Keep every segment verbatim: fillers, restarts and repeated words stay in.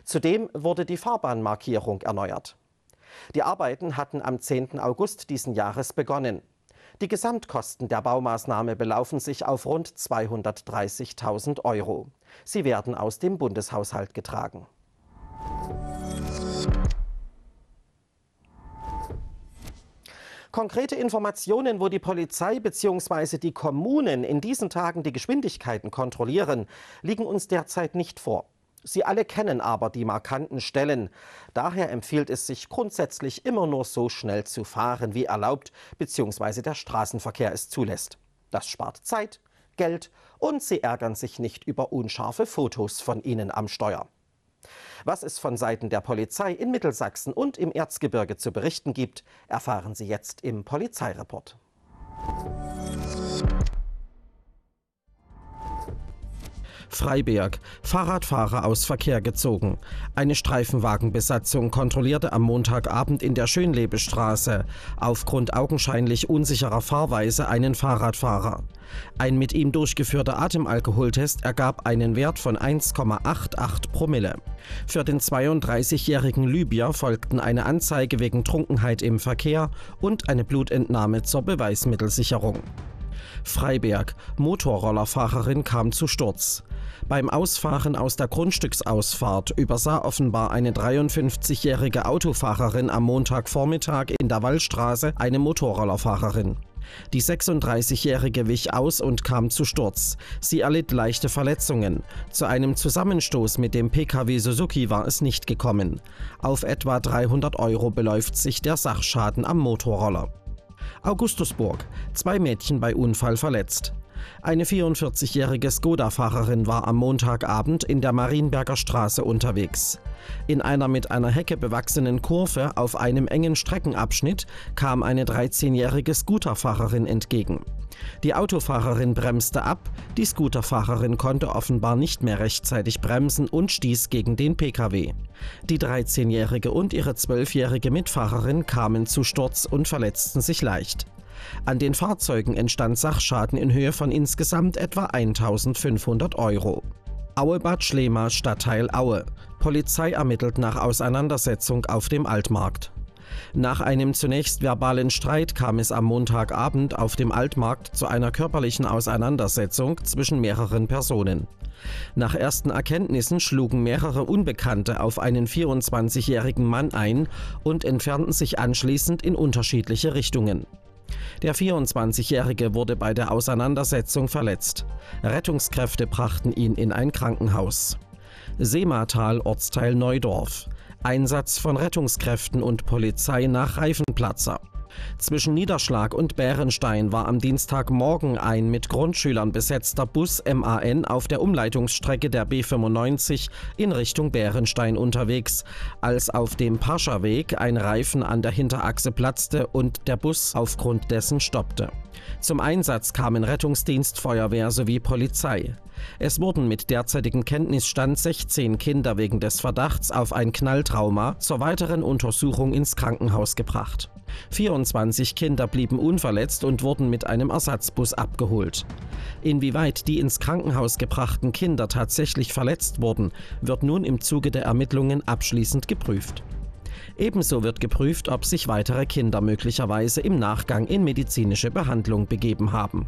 Zudem wurde die Fahrbahnmarkierung erneuert. Die Arbeiten hatten am zehnten August diesen Jahres begonnen. Die Gesamtkosten der Baumaßnahme belaufen sich auf rund zweihundertdreißigtausend Euro. Sie werden aus dem Bundeshaushalt getragen. Konkrete Informationen, wo die Polizei bzw. die Kommunen in diesen Tagen die Geschwindigkeiten kontrollieren, liegen uns derzeit nicht vor. Sie alle kennen aber die markanten Stellen. Daher empfiehlt es sich grundsätzlich immer nur so schnell zu fahren, wie erlaubt bzw. der Straßenverkehr es zulässt. Das spart Zeit, Geld und Sie ärgern sich nicht über unscharfe Fotos von Ihnen am Steuer. Was es von Seiten der Polizei in Mittelsachsen und im Erzgebirge zu berichten gibt, erfahren Sie jetzt im Polizeireport. Freiberg. Fahrradfahrer aus Verkehr gezogen. Eine Streifenwagenbesatzung kontrollierte am Montagabend in der Schönlebestraße aufgrund augenscheinlich unsicherer Fahrweise einen Fahrradfahrer. Ein mit ihm durchgeführter Atemalkoholtest ergab einen Wert von eins Komma achtundachtzig Promille. Für den zweiunddreißigjährigen Libyer folgten eine Anzeige wegen Trunkenheit im Verkehr und eine Blutentnahme zur Beweismittelsicherung. Freiberg. Motorrollerfahrerin kam zu Sturz. Beim Ausfahren aus der Grundstücksausfahrt übersah offenbar eine dreiundfünfzigjährige Autofahrerin am Montagvormittag in der Wallstraße eine Motorrollerfahrerin. Die sechsunddreißigjährige wich aus und kam zu Sturz. Sie erlitt leichte Verletzungen. Zu einem Zusammenstoß mit dem P K W Suzuki war es nicht gekommen. Auf etwa dreihundert Euro beläuft sich der Sachschaden am Motorroller. Augustusburg. Zwei Mädchen bei Unfall verletzt. Eine vierundvierzigjährige Skoda-Fahrerin war am Montagabend in der Marienberger Straße unterwegs. In einer mit einer Hecke bewachsenen Kurve auf einem engen Streckenabschnitt kam eine dreizehnjährige Scooterfahrerin entgegen. Die Autofahrerin bremste ab, die Scooterfahrerin konnte offenbar nicht mehr rechtzeitig bremsen und stieß gegen den P K W. Die dreizehnjährige und ihre zwölfjährige Mitfahrerin kamen zu Sturz und verletzten sich leicht. An den Fahrzeugen entstand Sachschaden in Höhe von insgesamt etwa eintausendfünfhundert Euro. Aue-Bad Schlema, Stadtteil Aue. Polizei ermittelt nach Auseinandersetzung auf dem Altmarkt. Nach einem zunächst verbalen Streit kam es am Montagabend auf dem Altmarkt zu einer körperlichen Auseinandersetzung zwischen mehreren Personen. Nach ersten Erkenntnissen schlugen mehrere Unbekannte auf einen vierundzwanzigjährigen Mann ein und entfernten sich anschließend in unterschiedliche Richtungen. Der vierundzwanzigjährige wurde bei der Auseinandersetzung verletzt. Rettungskräfte brachten ihn in ein Krankenhaus. Seematal, Ortsteil Neudorf. Einsatz von Rettungskräften und Polizei nach Reifenplatzer. Zwischen Niederschlag und Bärenstein war am Dienstagmorgen ein mit Grundschülern besetzter Bus M A N auf der Umleitungsstrecke der B fünfundneunzig in Richtung Bärenstein unterwegs, als auf dem Pascherweg ein Reifen an der Hinterachse platzte und der Bus aufgrund dessen stoppte. Zum Einsatz kamen Rettungsdienst, Feuerwehr sowie Polizei. Es wurden mit derzeitigem Kenntnisstand sechzehn Kinder wegen des Verdachts auf ein Knalltrauma zur weiteren Untersuchung ins Krankenhaus gebracht. vierundzwanzig Kinder blieben unverletzt und wurden mit einem Ersatzbus abgeholt. Inwieweit die ins Krankenhaus gebrachten Kinder tatsächlich verletzt wurden, wird nun im Zuge der Ermittlungen abschließend geprüft. Ebenso wird geprüft, ob sich weitere Kinder möglicherweise im Nachgang in medizinische Behandlung begeben haben.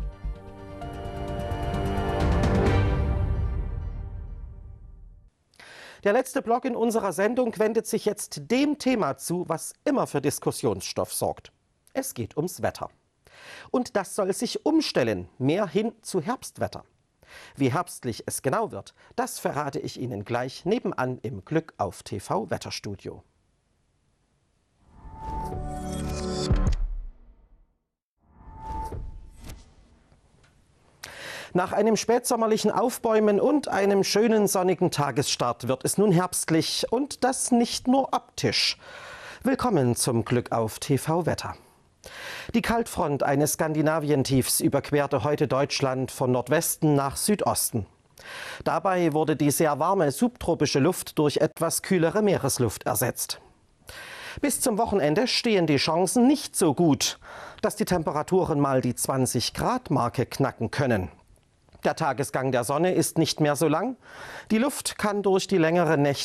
Der letzte Block in unserer Sendung wendet sich jetzt dem Thema zu, was immer für Diskussionsstoff sorgt. Es geht ums Wetter. Und das soll sich umstellen, mehr hin zu Herbstwetter. Wie herbstlich es genau wird, das verrate ich Ihnen gleich nebenan im Glück auf T V Wetterstudio. Nach einem spätsommerlichen Aufbäumen und einem schönen sonnigen Tagesstart wird es nun herbstlich und das nicht nur optisch. Willkommen zum Glück auf T V Wetter. Die Kaltfront eines Skandinavientiefs überquerte heute Deutschland von Nordwesten nach Südosten. Dabei wurde die sehr warme subtropische Luft durch etwas kühlere Meeresluft ersetzt. Bis zum Wochenende stehen die Chancen nicht so gut, dass die Temperaturen mal die zwanzig Grad Marke knacken können. Der Tagesgang der Sonne ist nicht mehr so lang. Die Luft kann durch die längeren Nächte